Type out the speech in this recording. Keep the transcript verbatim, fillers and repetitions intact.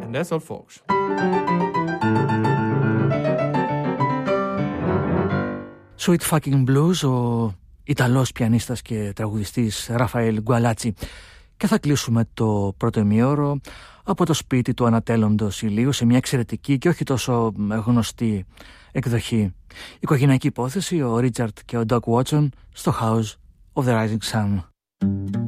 And that's all, folks. Sweet Fucking Blues, ο Ιταλός πιανίστας και τραγουδιστής Ραφαέλ Γκουαλάτσι. Και θα κλείσουμε το πρώτο ημίωρο από το σπίτι του ανατέλλοντος ηλίου σε μια εξαιρετική και όχι τόσο γνωστή εκδοχή. Οικογενειακή υπόθεση, ο Ρίτσαρτ και ο Ντοκ Βότσον στο House of the Rising Sun.